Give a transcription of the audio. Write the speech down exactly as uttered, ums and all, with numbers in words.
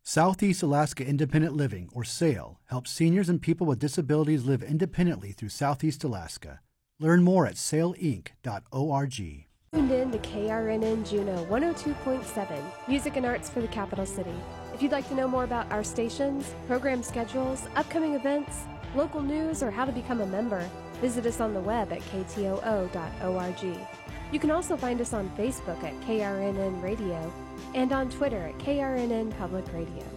Southeast Alaska Independent Living, or SAIL, helps seniors and people with disabilities live independently through Southeast Alaska. Learn more at sail inc dot org. Tuned in to K R N N Juneau one oh two point seven, music and arts for the capital city. If you'd like to know more about our stations, program schedules, upcoming events, local news, or how to become a member, visit us on the web at k t o o dot org. You can also find us on Facebook at K R N N Radio and on Twitter at K R N N Public Radio.